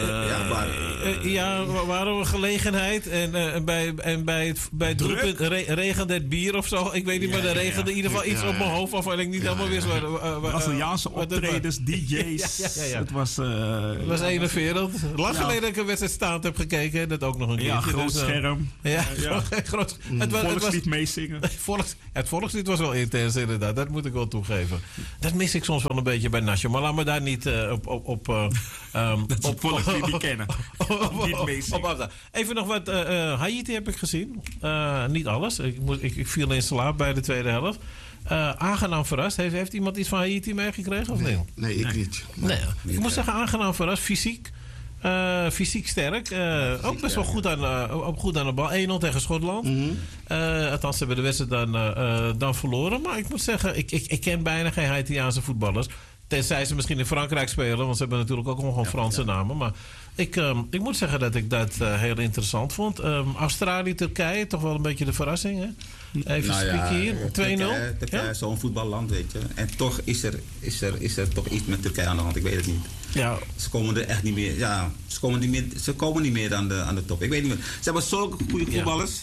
we waren een gelegenheid en bij het doelpunt regende het bier of zo. Ik weet niet, maar er regende in ieder geval iets op mijn hoofd waarvan ik niet helemaal wist waar... Braziliaanse optredens, DJ's. Het was ene wereld. Lang geleden dat ik een wedstrijd staand heb gekeken. Dat ook nog een keer. Ja, groot scherm. Groot. Volkslied meezingen. Het volkslied was wel intens inderdaad. Dat moet ik wel toegeven. Dat mis ik soms wel een beetje bij Nacho. Maar laat me daar niet op dat volkslied niet kennen. Niet meezingen. Even nog wat. Haiti heb ik gezien. Niet alles. Ik viel in slaap bij de tweede helft. Aangenaam verrast. Heeft iemand iets van Haiti meegekregen of niet? Nee, ik niet. Nee. Ik moet zeggen, aangenaam verrast. Fysiek. Fysiek sterk. Ook best wel goed aan de bal. 1-0 tegen Schotland. Althans, ze hebben de wedstrijd dan verloren. Maar ik moet zeggen, ik ken bijna geen Haitiaanse voetballers. Tenzij ze misschien in Frankrijk spelen. Want ze hebben natuurlijk ook gewoon Franse namen. Maar ik moet zeggen dat ik dat heel interessant vond. Australië, Turkije, toch wel een beetje de verrassing. Hè? Even spieken hier. 2-0. Turkije is zo'n voetballand, weet je. En toch is er toch iets met Turkije aan de hand. Ik weet het niet. Ja. Ze komen er echt niet meer. Ja, ze komen niet meer aan de top. Ik weet niet meer. Ze hebben zulke goede voetballers.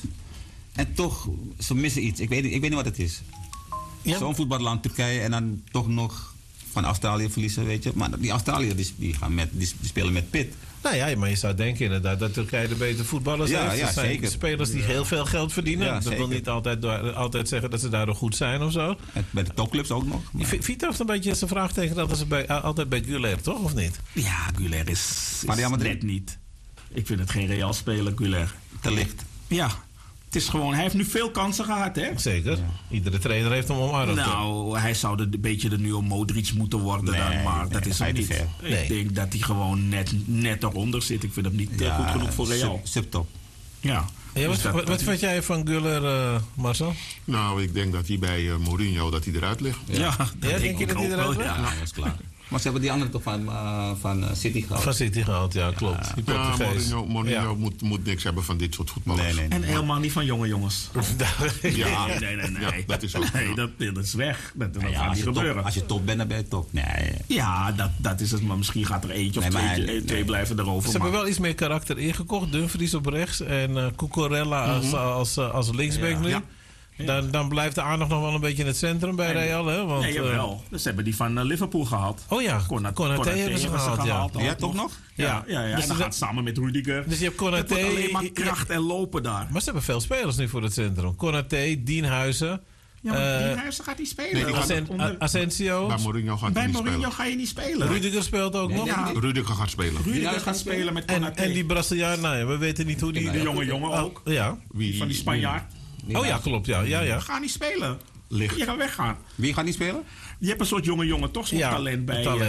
En toch, ze missen iets. Ik weet niet wat het is. Ja. Zo'n voetballand, Turkije, en dan toch nog van Australië verliezen, weet je. Maar die Australiërs die spelen met pit. Nou ja, maar je zou denken inderdaad dat Turkije de betere voetballers heeft. Ja, zijn zeker. Spelers die heel veel geld verdienen. Ja, dat wil niet altijd zeggen dat ze daardoor goed zijn of zo. En bij de topclubs ook nog. Vito heeft een beetje zijn vraagteken dat ze altijd bij Güler, toch? Of niet? Ja, Güler is net niet. Ik vind het geen Real speler, Güler. Te licht. Ja. Het is gewoon, hij heeft nu veel kansen gehad, hè? Zeker. Ja. Iedere trainer heeft hem omarmd. Nou, hij zou een beetje de nieuwe Modric moeten worden dan, maar dat is hem niet. Ik denk dat hij gewoon net eronder zit. Ik vind hem niet goed genoeg voor Real. Subtop. Ja. Ja, wat vind jij van Güler, Marcel? Nou, ik denk dat hij bij Mourinho dat hij eruit ligt. Ja, denk je dat hij eruit ligt? Ja, dat is klaar. Maar ze hebben die andere toch van City gehaald. Van City gehaald, ja, klopt. Mourinho moet niks hebben van dit soort voetballers. Nee. En helemaal niet van jonge jongens. Nee. Ja, dat is ook. Nee, dat is weg. Dat gaat niet gebeuren. Als je top bent, dan ben je top. Nee. Ja, dat is het. Maar misschien gaat er eentje of twee blijven erover. Ze hebben wel iets meer karakter ingekocht. Dumfries op rechts en Cucurella als linksback nu. Ja. Dan blijft de aandacht nog wel een beetje in het centrum bij Real. Hè? Want, nee, jawel. Dus ze hebben die van Liverpool gehaald. Oh ja, Konaté hebben ze gehaald. Ja, toch nog? Ja. Dus dat gaat samen met Rudiger. Dus je hebt Konaté. Alleen maar kracht en lopen daar. Maar ze hebben veel spelers nu voor het centrum. Konaté, Dienhuizen. Ja, maar Dienhuizen gaat niet spelen. Asensio. Bij Mourinho ga je niet spelen. Rudiger speelt ook nog. Ja. Rudiger gaat spelen. Rudiger gaat spelen met Konaté. En die Braziliaan, we weten niet hoe die... De jongen ook. Ja. Van die Spanjaard. Oh ja, klopt. Ja. Ga niet spelen. Licht. Je gaat weggaan. Wie gaat niet spelen? Je hebt een soort jongen, toch zo'n talent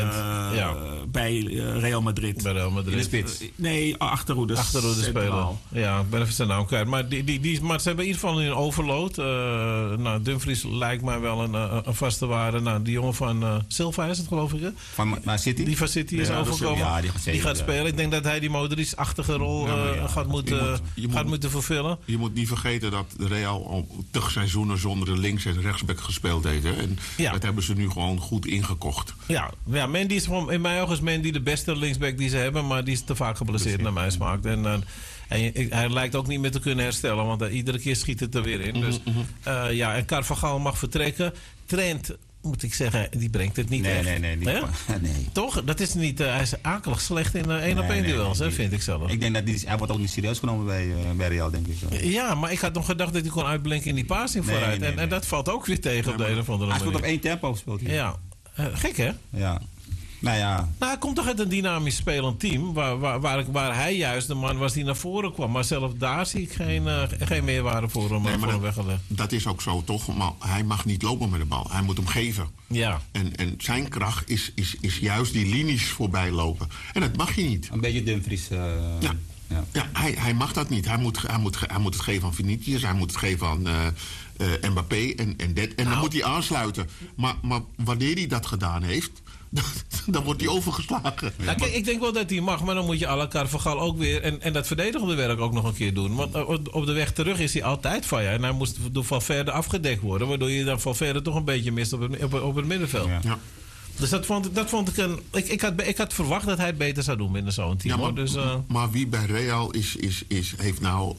bij Real Madrid. Bij Real Madrid. In de spits? Nee, achterhoede speler. Ja, ik ben even zijn naam kwijt. Maar, maar ze hebben in ieder geval een overload. Dumfries lijkt mij wel een vaste waarde. Die jongen van Silva is het, geloof ik. Hè? Van City? Die van City is overgekomen. Ja, die gaat spelen. Ik denk dat hij die Modric-achtige rol gaat moeten vervullen. Je moet niet vergeten dat Real al 80 seizoenen zonder de links- en rechtsback gespeeld heeft. Hè? En dat hebben ze nu gewoon goed ingekocht. Ja, Mendy is in mijn ogen is Mendy de beste linksback die ze hebben, maar die is te vaak geblesseerd naar mijn smaak. En hij lijkt ook niet meer te kunnen herstellen, want iedere keer schiet het er weer in. Dus, en Carvajal mag vertrekken. Trent, moet ik zeggen, die brengt het niet echt. Nee. Toch? Dat is niet, hij is akelig slecht in 1-op-1 duels, vind ik zelf. Ik denk dat hij wordt ook niet serieus genomen bij Real, denk ik. Ja, maar ik had nog gedacht dat hij kon uitblinken in die passing vooruit. En dat valt ook weer tegen op de een of andere manier. Hij speelt op 1 tempo, speelt hij. Ja, gek hè? Ja. Nou, hij komt toch uit een dynamisch spelend team. Waar hij juist de man was die naar voren kwam. Maar zelfs daar zie ik geen meerwaarde voor hem weggelegd. Dat is ook zo, toch? Maar hij mag niet lopen met de bal. Hij moet hem geven. Ja. En zijn kracht is juist die linies voorbij lopen. En dat mag je niet. Een beetje Dumfries. Ja, hij mag dat niet. Hij moet het geven aan Vinicius. Hij moet het geven aan Mbappé. En dan moet hij aansluiten. Maar wanneer hij dat gedaan heeft, dan wordt hij overgeslagen. Nou, kijk, ik denk wel dat hij mag, maar dan moet je à la Carvajal ook weer en dat verdedigende werk ook nog een keer doen. Want op de weg terug is hij altijd van en hij moest door Valverde afgedekt worden, waardoor je dan Valverde toch een beetje mist op het middenveld. Ja. Dus dat vond ik ik had verwacht dat hij het beter zou doen binnen zo'n team. Ja, maar wie bij Real heeft nou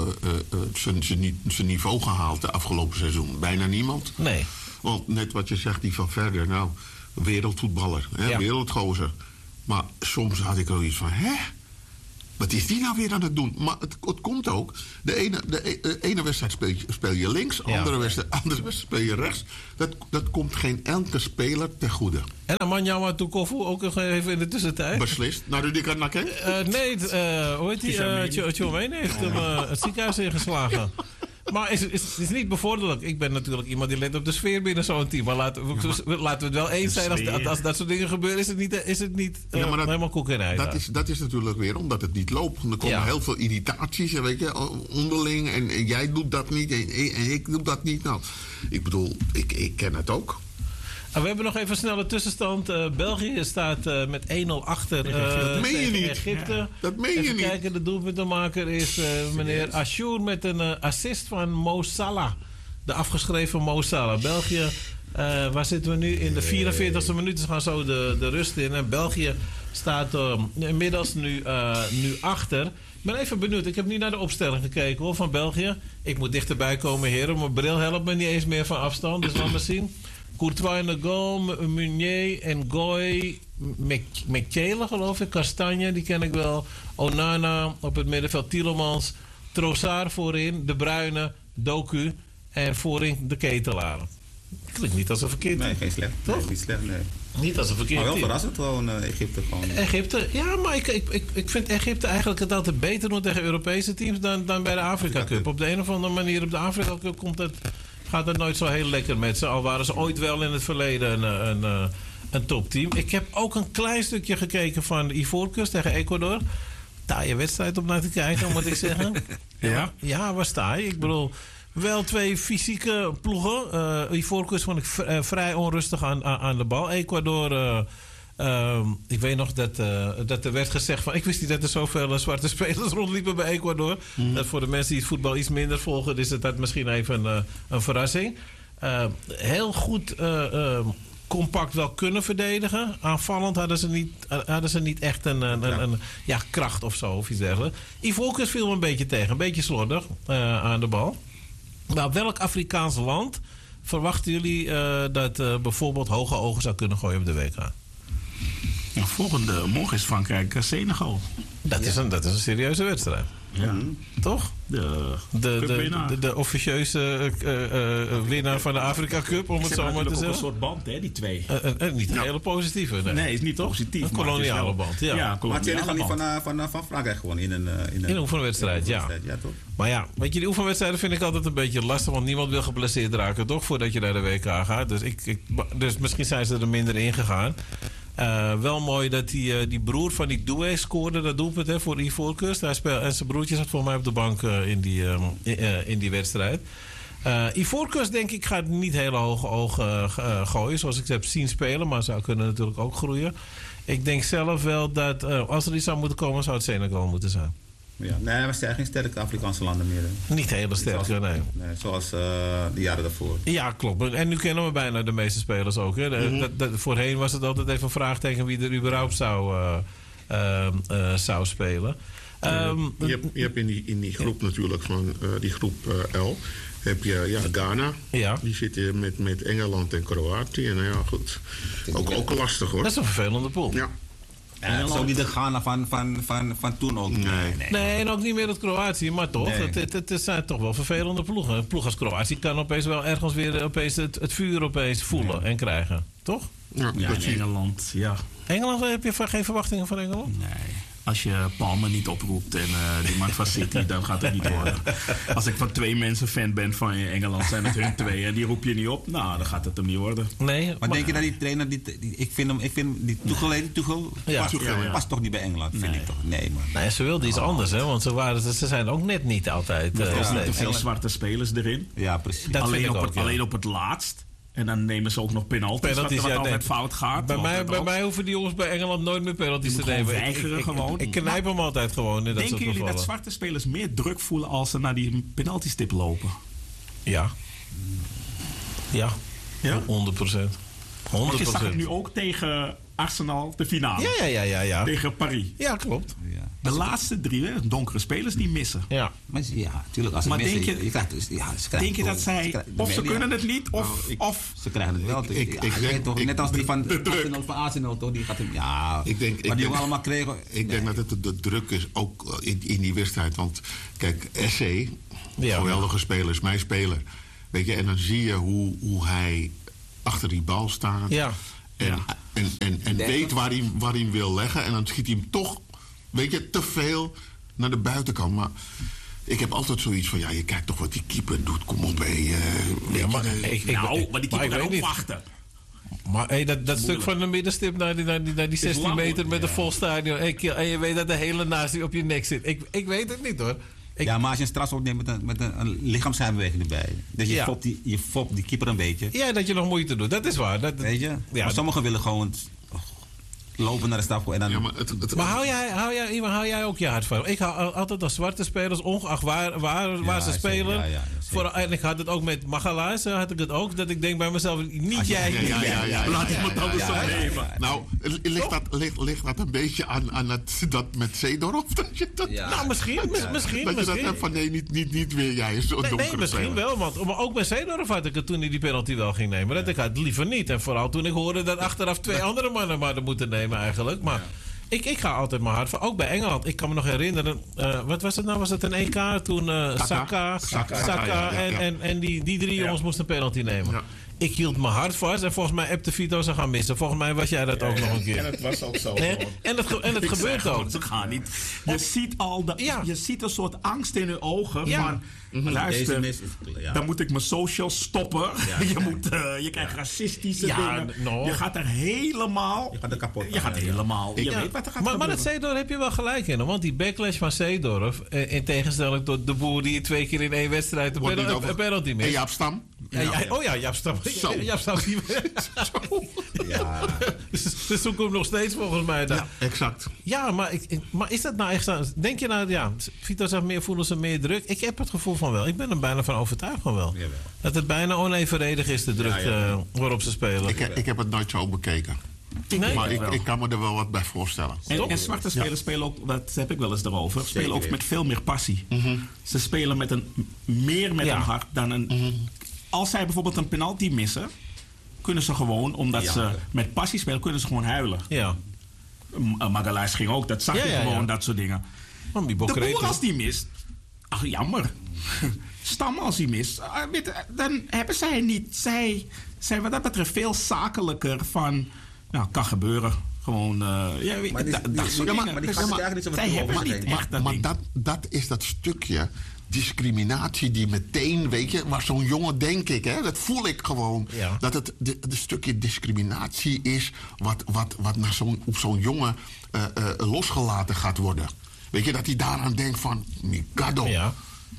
zijn niveau gehaald de afgelopen seizoen? Bijna niemand. Nee. Want net wat je zegt, die Valverde, wereldvoetballer, wereldgozer. Maar soms had ik al iets van, wat is die nou weer aan het doen? Maar het komt ook. De ene wedstrijd speel je links, andere wedstrijd speel je rechts. Dat komt geen enkele speler ten goede. En Amanyama Tukofu ook nog even in de tussentijd. Beslist. Nou, die kan nee, hoe heet die? Tjomene heeft hem het ziekenhuis ingeslagen. Maar het is niet bevorderlijk. Ik ben natuurlijk iemand die let op de sfeer binnen zo'n team. Maar laten we het wel eens zijn. Als dat soort dingen gebeuren, is het niet helemaal koekerij. Dat is natuurlijk weer omdat het niet loopt. Er komen heel veel irritaties, weet je, onderling. En jij doet dat niet en ik doe dat niet. Nou, ik bedoel, ik ken het ook. We hebben nog even een snelle tussenstand. België staat met 1-0 achter dat meen je niet. Egypte. Ja, dat meen je niet. Even kijken, de doelpuntenmaker is meneer Ashour met een assist van Mo Salah. De afgeschreven Mo Salah. België, waar zitten we nu? In de 44e minuut. Ze gaan zo de rust in. En België staat inmiddels nu achter. Ik ben even benieuwd. Ik heb niet naar de opstelling gekeken hoor, van België. Ik moet dichterbij komen, heren. Mijn bril helpt me niet eens meer van afstand. Dus laten we zien. Courtois in de goal, Meunier en Goy, McChele geloof ik, Castagne, die ken ik wel. Onana op het middenveld, Tielemans, Trossard voorin, De Bruyne, Doku en voorin de Ketelaar. Klinkt niet als een verkeerd team. Nee, geen slecht. Toch? Nee, niet slecht, nee. Niet als een verkeerd maar wel team. verrassend gewoon, Egypte gewoon. Egypte, ja, maar ik vind Egypte eigenlijk het altijd beter doen tegen Europese teams dan bij de Afrika Cup. Op de een of andere manier op de Afrika Cup gaat het nooit zo heel lekker met ze. Al waren ze ooit wel in het verleden een topteam. Ik heb ook een klein stukje gekeken van de Ivoorkust tegen Ecuador. Taaie wedstrijd om naar te kijken, moet ik zeggen. Ja? Ja, waar sta je? Ik bedoel, wel twee fysieke ploegen. Ivoorkust vond ik vrij onrustig aan de bal. Ecuador... ik weet nog dat er werd gezegd van... Ik wist niet dat er zoveel zwarte spelers rondliepen bij Ecuador. Dat voor de mensen die het voetbal iets minder volgen... is dat misschien even een verrassing. Heel goed compact wel kunnen verdedigen. Aanvallend hadden ze niet echt een kracht of zo of iets dergelijks. Ivoorkust viel me een beetje tegen. Een beetje slordig aan de bal. Maar welk Afrikaans land verwachten jullie dat bijvoorbeeld hoge ogen zou kunnen gooien op de WK? Ja, morgen is Frankrijk Senegal. Dat is een serieuze wedstrijd. Ja. Toch? De officieuze winnaar van de Afrika Cup, om het zo maar te zeggen. Een soort band, hè, die twee. Niet een hele positieve. Nee, is niet positief. Een koloniale band, ja. Maar Senegal niet van Frankrijk gewoon in een oefenwedstrijd, ja. Ja, toch? Maar ja, weet je, die oefenwedstrijden vind ik altijd een beetje lastig, want niemand wil geblesseerd raken, toch, voordat je naar de WK gaat. Dus misschien zijn ze er minder in gegaan. Wel mooi dat die broer van die Doué scoorde dat doelpunt voor Ivoorkust. En zijn broertje zat voor mij op de bank in die wedstrijd. Ivoorkust denk ik gaat niet hele hoge ogen gooien, zoals ik ze heb zien spelen. Maar ze kunnen natuurlijk ook groeien. Ik denk zelf wel dat als er iets zou moeten komen, zou het Senegal moeten zijn. Ja, nee, maar zijn geen sterke Afrikaanse landen meer. Niet hele sterke, nee. Zoals de jaren daarvoor. Ja, klopt. En nu kennen we bijna de meeste spelers ook. Hè. Voorheen was het altijd even een vraagteken wie er überhaupt zou spelen. Je hebt in die groep natuurlijk, van die groep L... heb je Ghana. Ja. Die zitten met Engeland en Kroatië. En ja, goed. Ook lastig hoor. Dat is een vervelende pool. Ja. En dat is ook niet de Ghana van toen ook. Nee, en ook niet meer het Kroatië, maar toch. Nee. Het zijn toch wel vervelende ploegen. Een ploeg als Kroatië kan opeens wel ergens weer het vuur voelen en krijgen. Toch? Ja, in Engeland, ja. Engeland, heb je geen verwachtingen van Engeland? Nee. Als je Palmer niet oproept en die man van City, dan gaat het niet worden. Als ik van 2 mensen fan ben van Engeland, zijn het hun 2 en die roep je niet op, nou, dan gaat het hem niet worden. Nee, maar denk je dat die trainer, ik vind die Tuchel past toch niet bij Engeland, vind ik toch? Nee, man. Nee, ze wilden iets anders, hè, want ze zijn ook net niet altijd. Er zijn niet te veel zwarte spelers erin. Ja, precies. Alleen op het laatst. En dan nemen ze ook nog penalties wat altijd fout gaat. Bij mij hoeven die jongens bij Engeland nooit meer penalties te nemen. Ik knijp hem altijd gewoon. Denken jullie dat zwarte spelers meer druk voelen als ze naar die penaltystip lopen? Ja. Ja? 100%. Want je zag het nu ook tegen Arsenal, de finale. Ja. Tegen Paris. Ja, klopt. Ja. De laatste 3 donkere spelers die missen. Ja. Ja, natuurlijk. Als ze missen, denk je dat zij... Of ze kunnen het niet, of ze krijgen het wel. Ik denk toch, net als die van Arsenal, toch? Die gaat hem... Ja, maar die allemaal kregen... Ik denk dat het de druk is, ook in die wedstrijd. Want kijk, SC, geweldige spelers, mijn speler. Weet je, en dan zie je hoe hij achter die bal staat. Ja. En weet waar hij wil leggen. En dan schiet hij hem toch, weet je, te veel naar de buitenkant. Maar Ik heb altijd zoiets van, je kijkt toch wat die keeper doet. Kom op, maar die keeper kan ook wachten. Maar dat stuk van de middenstip naar die 16 meter met een vol stadion. En je weet dat de hele naast op je nek zit. Ik weet het niet hoor. Maar als je een strafschop neemt met een lichaamsbeweging erbij. Dus je fopt die keeper een beetje. Ja, dat je nog moeite doet. Dat is waar. Weet je? Maar sommigen willen gewoon lopen naar de strafschop. En dan... Maar hou jij ook je hart van? Ik hou altijd als zwarte spelers, ongeacht waar ze spelen. En ik had het ook met Magalhaes, had ik het ook. Dat ik denk bij mezelf, niet jij. Laat iemand anders zo nemen. Nou, ligt dat een beetje aan dat met Seedorf? Nou, misschien. Dat je dat hebt van, nee, niet weer jij. Nee, misschien wel. Want ook bij Seedorf had ik het toen hij die penalty wel ging nemen. Dat ik had liever niet. En vooral toen ik hoorde dat achteraf 2 andere mannen maar moeten nemen eigenlijk. Maar ik ga altijd mijn hart van. Ook bij Engeland. Ik kan me nog herinneren. Wat was het nou? Was het een EK toen Saka en die 3 jongens moesten een penalty nemen. Ja. Ik hield mijn hart vast en volgens mij appte Vito ze gaan missen. Volgens mij was jij dat ook nog een keer. En het was ook zo. En het gebeurt ook. Ze gaan niet. Je ziet een soort angst in hun ogen van... Luister, dan moet ik mijn social stoppen. Je krijgt racistische dingen. Je gaat er helemaal... Je gaat er kapot. Je gaat helemaal... Je weet wat er gaat gebeuren. Maar dat Seedorf heb je wel gelijk in. Want die backlash van Seedorf... in tegenstelling tot de boer die 2 keer in 1 wedstrijd een penalty mist. En Jaap Stam. Jaap Stam. Jaap Stam. Dus toen komt nog steeds volgens mij. Ja, exact. Ja, maar is dat nou echt zo? Denk je nou... Vito zegt voelen ze meer druk. Ik heb het gevoel van wel. Ik ben er bijna van overtuigd van wel. Jawel. Dat het bijna onevenredig is, de druk waarop ze spelen. Ik heb het nooit zo bekeken. Nee, maar ik kan me er wel wat bij voorstellen. En zwarte spelers spelen ook, dat heb ik wel eens erover, spelen ook met veel meer passie. Ze spelen met een hart dan een... Als zij bijvoorbeeld een penalty missen, kunnen ze gewoon, omdat ze met passie spelen, kunnen ze gewoon huilen. Ja. Magalhaes ging ook, dat zag je gewoon, dat soort dingen. De boer als die mist, ach jammer. Stam als hij mist, dan hebben zij niet... Zij zijn wat dat betreft veel zakelijker van... Nou, kan gebeuren. Gewoon... Maar die gaat eigenlijk niet zo met Maar dat is dat stukje discriminatie die meteen, weet je... Maar zo'n jongen, denk ik, dat voel ik gewoon... Ja. Dat het de stukje discriminatie is... wat naar op zo'n jongen losgelaten gaat worden. Weet je, dat hij daaraan denkt van... Mikado. Ja.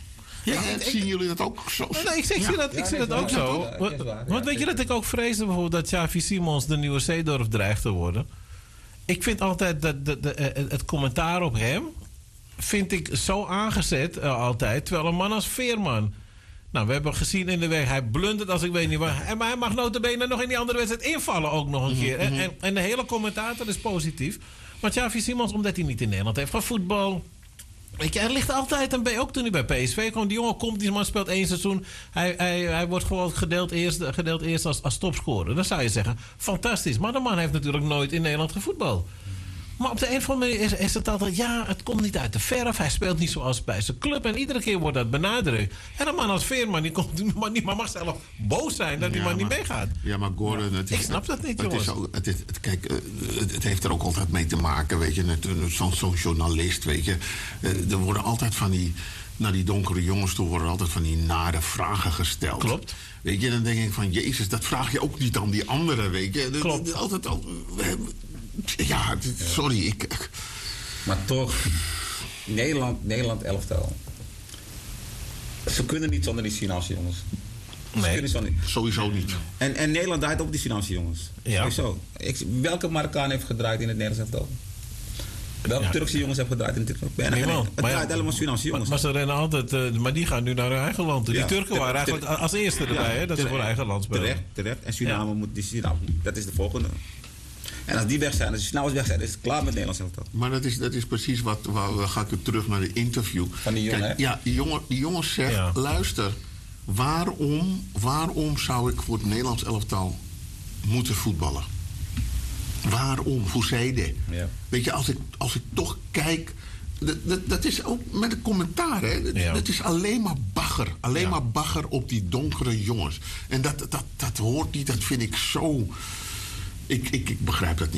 Zien jullie dat ook zo? Nee, ik zie dat ook zo. Want weet je dat ik ook vreesde bijvoorbeeld dat Xavi Simons de nieuwe Seedorf dreigt te worden? Ik vind altijd dat het commentaar op hem vind ik zo aangezet altijd. Terwijl een man als Veerman... Nou, we hebben gezien in de weg, hij blundert als ik weet niet waar. Maar hij mag notabene nog in die andere wedstrijd invallen ook nog een keer. En de hele commentator is positief. Maar Xavi Simons, omdat hij niet in Nederland heeft voetbal... Weet je, er ligt altijd een beetje, ook toen hij bij PSV kwam. Die jongen komt, die man speelt 1 seizoen. Hij wordt gewoon gedeeld eerst als topscorer. Dan zou je zeggen, fantastisch. Maar de man heeft natuurlijk nooit in Nederland gevoetbald. Maar op de een of andere manier is het altijd... Ja, het komt niet uit de verf. Hij speelt niet zoals bij zijn club. En iedere keer wordt dat benadrukt. En een man als Veerman, die mag zelf boos zijn dat die man niet meegaat. Ja, maar Gordon... Ik snap dat niet, jongens. Kijk, het heeft er ook altijd mee te maken, weet je. Zo'n journalist, weet je. Er worden altijd van die... Naar die donkere jongens toe worden altijd van die nare vragen gesteld. Klopt. Weet je, dan denk ik van... Jezus, dat vraag je ook niet aan die anderen, weet je. Klopt. Altijd al... Ja, sorry, Maar toch, Nederland elftal. Ze kunnen niet zonder die Surinaamse jongens. Nee, sowieso niet. En Nederland draait op die Surinaamse jongens. Ja. Sowieso. Welke Marokkaan heeft gedraaid in het Nederlands elftal? Welke Turkse jongens hebben gedraaid in het Nederlands elftal? Het draait helemaal Surinaamse jongens. Maar ze rennen altijd, maar die gaan nu naar hun eigen land. Die Turken waren eigenlijk als eerste erbij, hè, dat ze voor eigen land spelen. Terecht. En Suriname moet die Suriname. Dat is de volgende. En als die weg zijn, als die snel weg zijn, is het klaar met Nederlands elftal. Maar dat is precies wat... Ga ik terug naar de interview. Van die jongen, kijk, ja, die jongen zegt... Luister, waarom zou ik voor het Nederlands elftal moeten voetballen? Waarom? Hoe zei je? Ja. Weet je, als ik toch kijk... Dat is ook met een commentaar, hè. Dat is alleen maar bagger. Alleen maar bagger op die donkere jongens. En dat hoort niet, dat vind ik zo... Ik begrijp dat niet.